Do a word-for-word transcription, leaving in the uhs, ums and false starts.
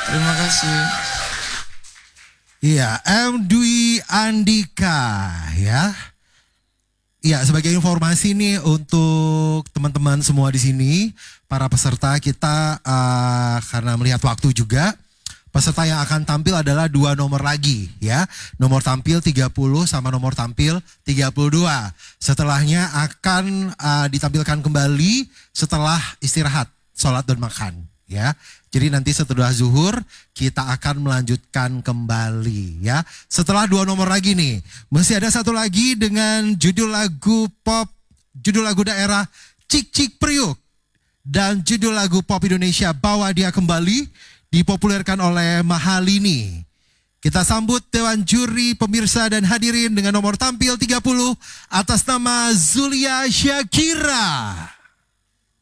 Terima kasih. Iya, M. Dwi Andika ya. Iya, sebagai informasi nih untuk teman-teman semua di sini, para peserta kita uh, karena melihat waktu juga, peserta yang akan tampil adalah dua nomor lagi ya. Nomor tampil tiga puluh sama nomor tampil tiga puluh dua. Setelahnya akan uh, ditampilkan kembali setelah istirahat, sholat dan makan ya. Jadi nanti setelah zuhur kita akan melanjutkan kembali ya. Setelah dua nomor lagi nih, masih ada satu lagi dengan judul lagu pop, judul lagu daerah Cik Cik Priuk. Dan judul lagu pop Indonesia Bawa Dia Kembali dipopulerkan oleh Mahalini. Kita sambut Dewan Juri, pemirsa dan hadirin dengan nomor tampil tiga puluh atas nama Zulia Syakira.